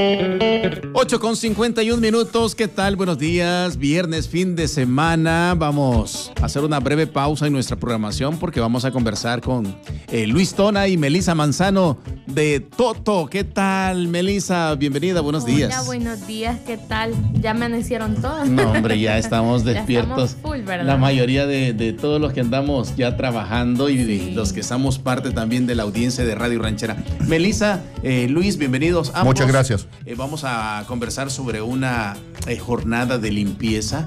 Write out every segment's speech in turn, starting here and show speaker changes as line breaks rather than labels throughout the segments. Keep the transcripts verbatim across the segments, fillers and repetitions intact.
ocho con cincuenta y un minutos, ¿qué tal? Buenos días, viernes, fin de semana. Vamos a hacer una breve pausa en nuestra programación porque vamos a conversar con eh, Luis Tona y Melissa Manzano de Toto. ¿Qué tal, Melissa? Bienvenida, buenos
Hola,
días.
Hola, buenos días, ¿qué tal? ¿Ya amanecieron todos?
No, hombre, ya estamos despiertos.
Ya estamos full, ¿verdad?
La mayoría de, de todos los que andamos ya trabajando y
Sí.
de los que somos parte también de la audiencia de Radio Ranchera. Melissa, eh, Luis, bienvenidos ambos.
Muchas gracias.
Eh, vamos a conversar sobre una eh, jornada de limpieza.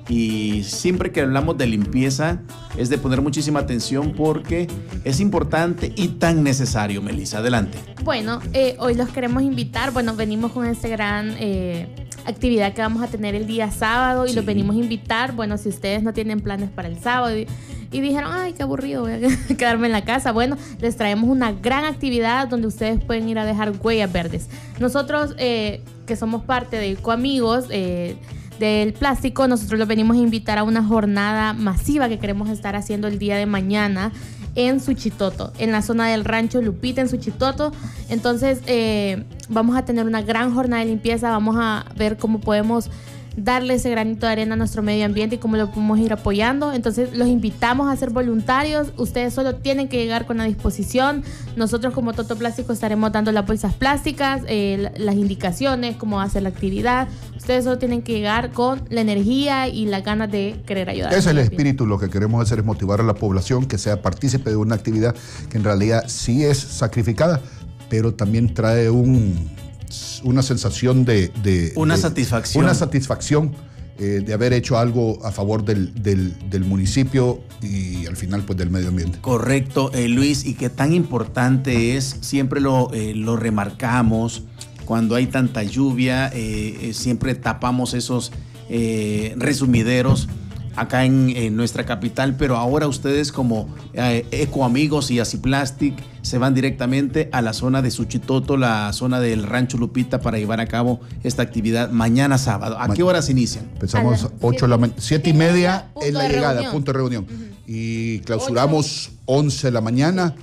Y siempre que hablamos de limpieza es de poner muchísima atención porque es importante y tan necesario. Melissa, adelante.
Bueno, eh, hoy los queremos invitar. Bueno, venimos con esta gran eh, actividad que vamos a tener el día sábado y
Sí.
los venimos a invitar. Bueno, si ustedes no tienen planes para el sábado y, y dijeron, ay, qué aburrido, voy a quedarme en la casa. Bueno, les traemos una gran actividad donde ustedes pueden ir a dejar huellas verdes. Nosotros, eh, que somos parte de Ecoamigos, eh, del plástico, nosotros los venimos a invitar a una jornada masiva que queremos estar haciendo el día de mañana en Suchitoto, en la zona del Rancho Lupita, en Suchitoto. Entonces eh, vamos a tener una gran jornada de limpieza, vamos a ver cómo podemos darle ese granito de arena a nuestro medio ambiente y cómo lo podemos ir apoyando. Entonces los invitamos a ser voluntarios. Ustedes solo tienen que llegar con la disposición. Nosotros como Toto Plástico estaremos dando las bolsas plásticas, eh, las indicaciones, cómo hacer la actividad. Ustedes solo tienen que llegar con la energía y las ganas de querer ayudar.
Ese es el espíritu. Lo que queremos hacer es motivar a la población que sea partícipe de una actividad que en realidad sí es sacrificada, pero también trae un, una sensación de... de
Una
de,
satisfacción.
Una satisfacción eh, de haber hecho algo a favor del, del, del municipio y al final pues del medio ambiente.
Correcto, eh, Luis, y qué tan importante es, siempre lo, eh, lo remarcamos, cuando hay tanta lluvia, eh, eh, siempre tapamos esos eh, resumideros acá en, en nuestra capital, pero ahora ustedes como eh, Ecoamigos y Aciplastic se van directamente a la zona de Suchitoto, la zona del Rancho Lupita, para llevar a cabo esta actividad mañana sábado. ¿A Ma- qué horas inician?
Empezamos
a las
ocho de la mañana, siete y media
punto
es la
de
llegada,
reunión.
punto de reunión.
Uh-huh.
Y clausuramos once de la mañana,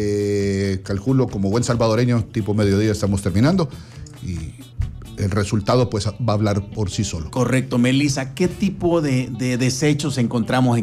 eh, calculo como buen salvadoreño, tipo mediodía estamos terminando y el resultado pues va a hablar por sí solo.
Correcto, Melissa, ¿qué tipo de, de desechos encontramos en